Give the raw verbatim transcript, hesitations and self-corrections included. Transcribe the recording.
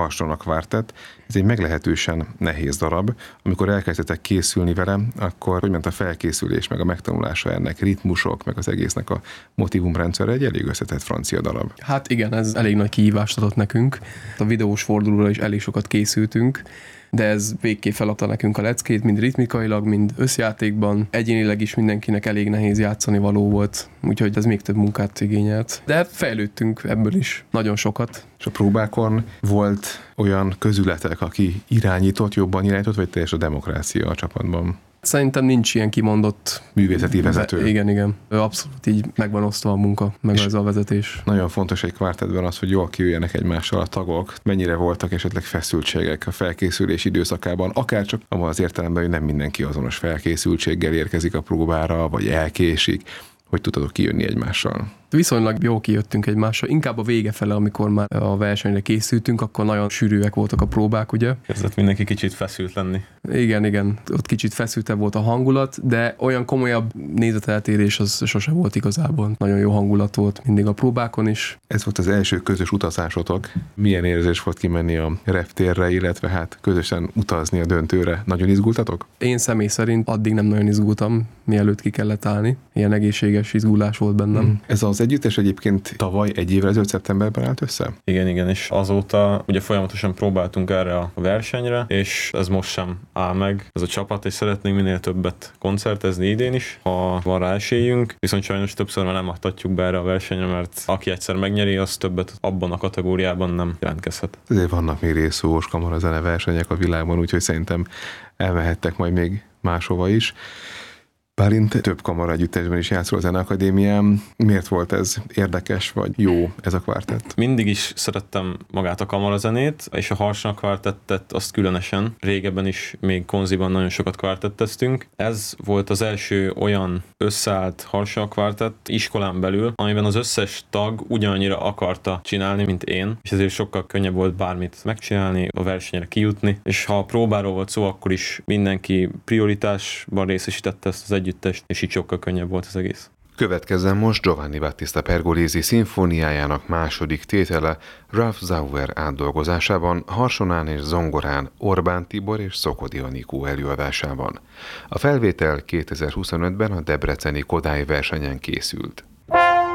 Harsona Kvartett. Ez egy meglehetősen nehéz darab. Amikor elkezdtetek készülni vele, akkor hogy ment a felkészülés, meg a megtanulása ennek, ritmusok, meg az egésznek a motivumrendszer, egy elég összetett francia darab. Hát igen, ez elég nagy kihívást adott nekünk. A videós fordulóra is elég sokat készültünk, de ez végképp feladta nekünk a leckét, mind ritmikailag, mind összjátékban. Egyénileg is mindenkinek elég nehéz játszani való volt, úgyhogy ez még több munkát igényelt. De fejlődtünk ebből is nagyon sokat. És a próbákon volt olyan közületek, aki irányított, jobban irányított, vagy teljes a demokrácia a csapatban? Szerintem nincs ilyen kimondott művészeti vezető. Igen, igen. Abszolút így megvan osztva a munka, meg ez a vezetés. Nagyon fontos egy kvártettben az, hogy jól kijöjjenek egymással a tagok. Mennyire voltak esetleg feszültségek a felkészülés időszakában, akár csak abban az értelemben, hogy nem mindenki azonos felkészültséggel érkezik a próbára, vagy elkésik. Hogy tudtatok kijönni egymással? Viszonylag jó kijöttünk egymással. Inkább a vége fele, amikor már a versenyre készültünk, akkor nagyon sűrűek voltak a próbák, ugye? Kezdett mindenki kicsit feszült lenni. Igen, igen. Ott kicsit feszültebb volt a hangulat, de olyan komolyabb nézeteltérés az sose volt igazából. Nagyon jó hangulat volt mindig a próbákon is. Ez volt az első közös utazásotok. Milyen érzés volt kimenni a reptérre, illetve hát közösen utazni a döntőre? Nagyon izgultatok? Én személy szerint addig nem nagyon izgultam, mielőtt ki kellett állni. Ilyen egészséges izgulás volt bennem. Mm. Ez az együttes egyébként tavaly egy évvel ezelőtt szeptemberben állt össze? Igen, igen, és azóta ugye folyamatosan próbáltunk erre a versenyre, és ez most sem áll meg ez a csapat, és szeretnénk minél többet koncertezni idén is, ha van rá esélyünk, viszont sajnos többször már nem adhatjuk be erre a versenyre, mert aki egyszer megnyeri, az többet abban a kategóriában nem jelentkezhet. Ezért vannak még részszólós kamarazene versenyek a világban, úgyhogy szerintem elmehettek majd még máshova is. Bálint, több kamara együttesben is játszol a Zeneakadémián. Miért volt ez érdekes, vagy jó ez a kvártett? Mindig is szerettem magát a kamarazenét, és a Harsona Kvartettet azt különösen. Régebben is még konziban nagyon sokat kvártetteztünk. Ez volt az első olyan összeállt Harsona Kvartett iskolán belül, amiben az összes tag ugyanannyira akarta csinálni, mint én, és ezért sokkal könnyebb volt bármit megcsinálni, a versenyre kijutni, és ha a próbáról volt szó, akkor is mindenki prioritásban részesítette ezt az együttest, és így sokkal könnyebb volt az egész. Következzen most Giovanni Battista Pergolesi szimfóniájának második tétele Ralph Sauer átdolgozásában, harsonán és zongorán Orbán Tibor és Szokodi Anikó előadásában. A felvétel kétezer-huszonötben a debreceni Kodály versenyen készült.